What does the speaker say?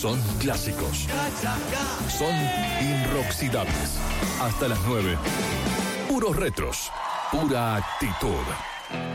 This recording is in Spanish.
Son clásicos. Son inoxidables. Hasta las 9. Puros retros. Pura actitud.